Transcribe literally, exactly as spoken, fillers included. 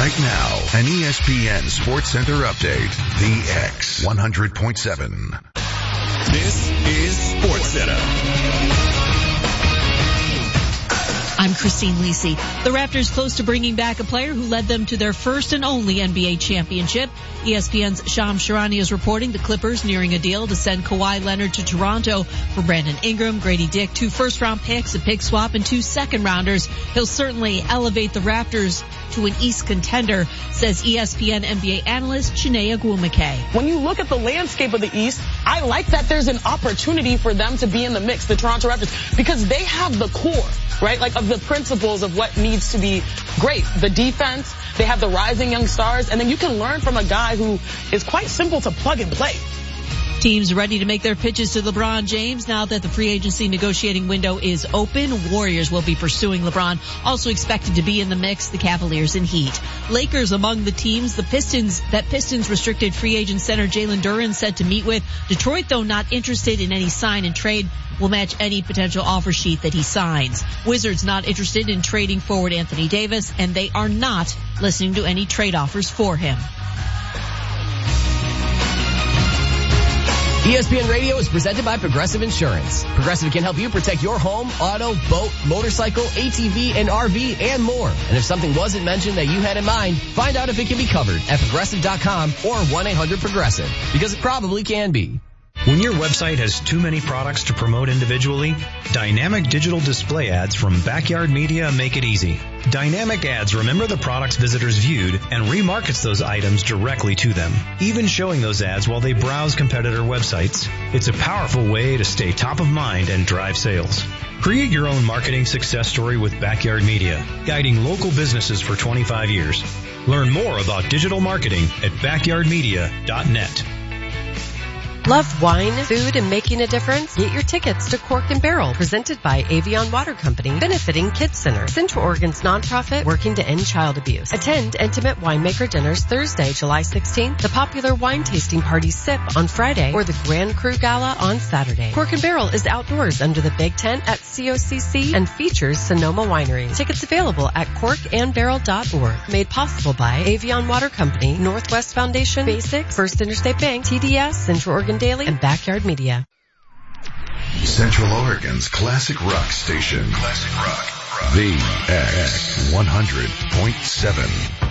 Right now, an E S P N Sports Center update. The X one hundred point seven. This is Sports Center. I'm Christine Lisi. The Raptors close to bringing back a player who led them to their first and only N B A championship. E S P N's Shams Charania is reporting the Clippers nearing a deal to send Kawhi Leonard to Toronto for Brandon Ingram, Grady Dick, two first-round picks, a pick swap, and two second-rounders. He'll certainly elevate the Raptors to an East contender, says E S P N N B A analyst Chiney Ogwumike. When you look at the landscape of the East, I like that there's an opportunity for them to be in the mix, the Toronto Raptors, because they have the core, right, like of the principles of what needs to be great. The defense, they have the rising young stars, and then you can learn from a guy who is quite simple to plug and play. Teams ready to make their pitches to LeBron James now that the free agency negotiating window is open. Warriors will be pursuing LeBron. Also expected to be in the mix, the Cavaliers and Heat. Lakers among the teams. The Pistons, that Pistons restricted free agent center Jalen Duren said to meet with. Detroit, though not interested in any sign and trade, will match any potential offer sheet that he signs. Wizards not interested in trading forward Anthony Davis, and they are not listening to any trade offers for him. E S P N Radio is presented by Progressive Insurance. Progressive can help you protect your home, auto, boat, motorcycle, A T V, and R V, and more. And if something wasn't mentioned that you had in mind, find out if it can be covered at progressive dot com or one eight hundred progressive, because it probably can be. When your website has too many products to promote individually, dynamic digital display ads from Backyard Media make it easy. Dynamic ads remember the products visitors viewed and remarkets those items directly to them, even showing those ads while they browse competitor websites. It's a powerful way to stay top of mind and drive sales. Create your own marketing success story with Backyard Media, guiding local businesses for twenty-five years. Learn more about digital marketing at backyard media dot net. Love wine, food, and making a difference? Get your tickets to Cork and Barrel, presented by Avion Water Company, benefiting Kids Center, Central Oregon's nonprofit working to end child abuse. Attend intimate winemaker dinners Thursday, July sixteenth, the popular wine tasting party Sip on Friday, or the Grand Cru Gala on Saturday. Cork and Barrel is outdoors under the big tent at C O C C and features Sonoma Winery. Tickets available at cork and barrel dot org. Made possible by Avion Water Company, Northwest Foundation, Basics, First Interstate Bank, T D S, Central Oregon Daily, and Backyard Media. Central Oregon's classic rock station. Classic rock. rock. The X one hundred point seven.